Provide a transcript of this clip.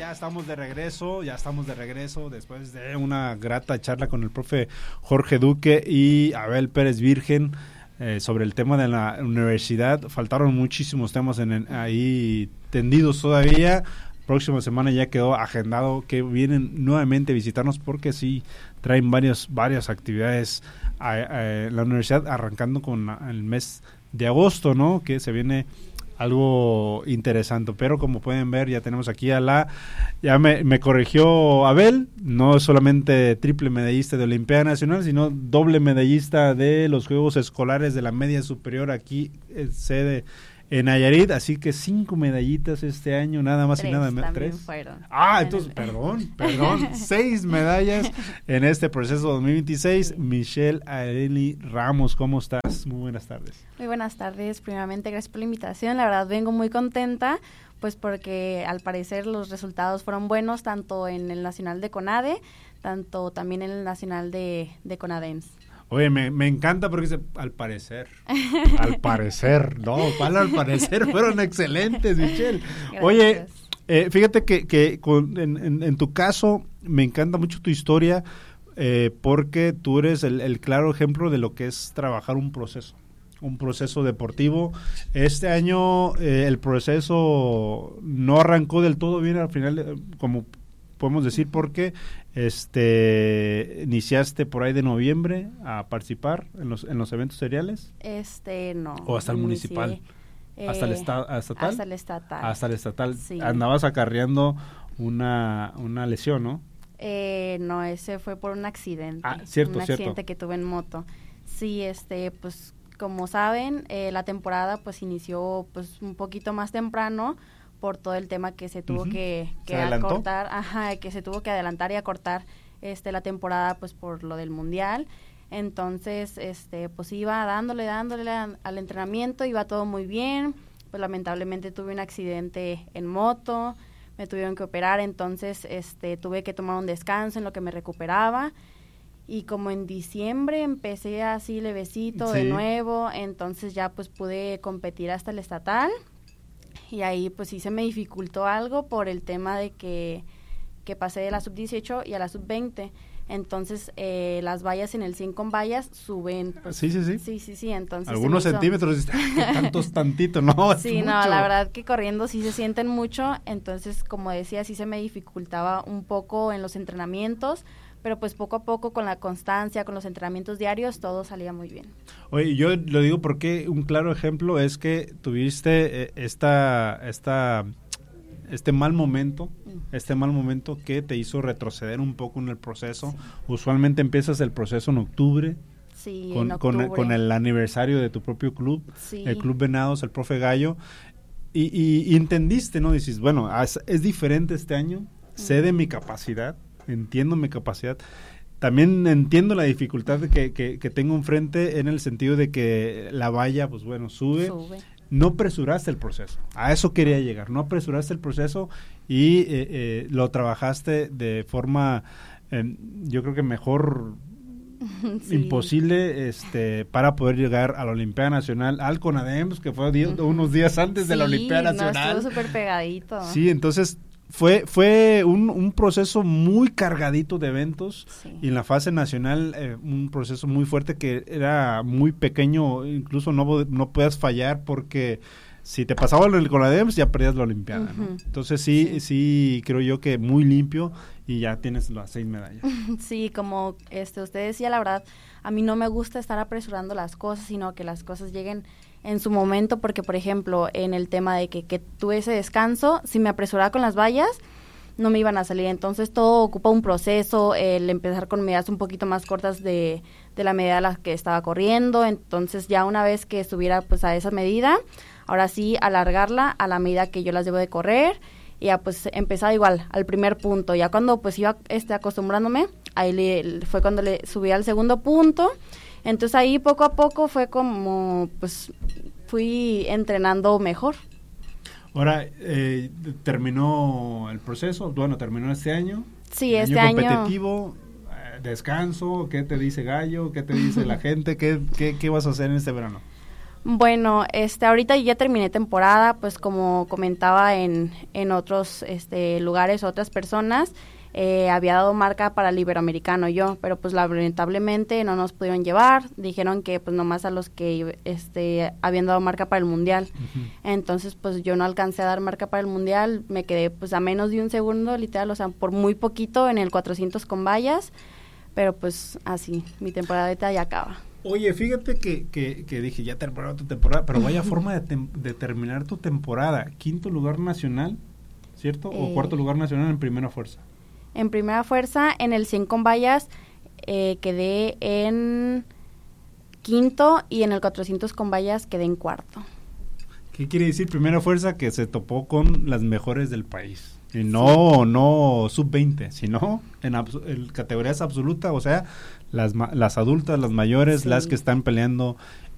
ya estamos de regreso después de una grata charla con el profe Jorge Duque y Abel Pérez Virgen sobre el tema de la universidad. Faltaron muchísimos temas ahí tendidos todavía. Próxima semana ya quedó agendado que vienen nuevamente a visitarnos porque sí traen varias actividades a la universidad, arrancando con el mes de agosto, ¿no? Que se viene algo interesante, pero como pueden ver ya tenemos aquí ya me corrigió Abel, no solamente triple medallista de Olimpiada Nacional, sino doble medallista de los Juegos Escolares de la Media Superior aquí en sede en Nayarit, así que 5 medallitas este año, nada más y nada menos. 3 fueron. Entonces, perdón, 6 medallas en este proceso 2026. Sí. Michelle Areli Ramos, ¿cómo estás? Muy buenas tardes. Muy buenas tardes, primeramente gracias por la invitación, la verdad vengo muy contenta, pues porque al parecer los resultados fueron buenos, tanto en el Nacional de CONADE, tanto también en el Nacional de CONADEMS. Oye, me encanta porque dice, al parecer, no, ¿cuál al parecer? Fueron excelentes, Michelle. Gracias. Oye, fíjate que en tu caso me encanta mucho tu historia porque tú eres el claro ejemplo de lo que es trabajar un proceso deportivo. Este año el proceso no arrancó del todo bien al final, como podemos decir, porque iniciaste por ahí de noviembre a participar en los eventos seriales. No. ¿O hasta el municipal? ¿Hasta el estatal? Hasta el estatal. Sí. Andabas acarreando una lesión, ¿no? No, ese fue por un accidente. Cierto. Accidente que tuve en moto. Sí, pues como saben, la temporada pues inició pues un poquito más temprano por todo el tema que se tuvo que acortar, que se tuvo que adelantar y acortar la temporada pues por lo del mundial. Entonces, pues iba dándole al entrenamiento, iba todo muy bien, pues lamentablemente tuve un accidente en moto, me tuvieron que operar, entonces tuve que tomar un descanso en lo que me recuperaba. Y como en diciembre empecé así levecito de nuevo, entonces ya pues pude competir hasta el estatal. Y ahí pues sí se me dificultó algo por el tema de que pasé de la sub-18 y a la sub-20. Entonces las vallas en el 100 con vallas suben. Pues, sí. Sí, entonces algunos centímetros, tantito, ¿no? Sí, no, la verdad que corriendo sí se sienten mucho. Entonces, como decía, sí se me dificultaba un poco en los entrenamientos. Pero pues poco a poco con la constancia, con los entrenamientos diarios, todo salía muy bien. Oye, yo lo digo porque un claro ejemplo es que tuviste este mal momento que te hizo retroceder un poco en el proceso. Sí. Usualmente empiezas el proceso en octubre. Sí, en octubre. Con el aniversario de tu propio club, sí. El Club Venados, el profe Gallo. Y entendiste, ¿no? Dices, bueno, es diferente este año, sé de mi capacidad. Entiendo mi capacidad. También entiendo la dificultad que tengo enfrente en el sentido de que la valla, pues bueno, sube. No apresuraste el proceso. A eso quería llegar. No apresuraste el proceso y lo trabajaste de forma, yo creo que mejor imposible para poder llegar a la Olimpiada Nacional, al CONADEMS, que fue unos días antes de la Olimpiada Nacional. Estuvo súper pegadito. Sí, entonces fue un proceso muy cargadito de eventos. Sí. Y en la fase nacional un proceso muy fuerte que era muy pequeño, incluso no podías fallar porque si te pasaba en el CONADEMS ya perdías la Olimpiada, ¿no? Entonces sí creo yo que muy limpio y ya tienes las 6 medallas. Sí, como usted decía, la verdad, a mí no me gusta estar apresurando las cosas, sino que las cosas lleguen en su momento, porque por ejemplo en el tema de que tuve ese descanso, si me apresuraba con las vallas no me iban a salir, entonces todo ocupa un proceso, el empezar con medidas un poquito más cortas de la medida a la que estaba corriendo, entonces ya una vez que estuviera pues a esa medida, ahora sí alargarla a la medida que yo las debo de correr, y ya pues empezaba igual al primer punto, ya cuando pues iba acostumbrándome, ahí fue cuando le subí al segundo punto. Entonces ahí poco a poco fue como, pues, fui entrenando mejor. Ahora, ¿terminó el proceso? Bueno, ¿terminó este año? Sí, este año. ¿Competitivo? ¿Descanso? ¿Qué te dice Gallo? ¿Qué te dice la gente? ¿Qué vas a hacer en este verano? Bueno, ahorita ya terminé temporada, pues como comentaba en otros lugares, otras personas, había dado marca para el Iberoamericano yo, pero pues lamentablemente no nos pudieron llevar, dijeron que pues nomás a los que habían dado marca para el Mundial. Uh-huh. Entonces pues yo no alcancé a dar marca para el Mundial, me quedé pues a menos de un segundo, literal, o sea, por muy poquito en el 400 con vallas, pero pues así, mi temporada ahorita ya acaba. Oye, fíjate que dije, ya terminó tu temporada, pero vaya forma de terminar tu temporada. Quinto lugar nacional, ¿cierto? ¿O cuarto lugar nacional en primera fuerza? En primera fuerza, en el 100 con vallas, quedé en quinto, y en el 400 con vallas quedé en cuarto. ¿Qué quiere decir primera fuerza? Que se topó con las mejores del país. Y no sub-20, sino en categorías absolutas, o sea, las adultas, las mayores, sí, las que están peleando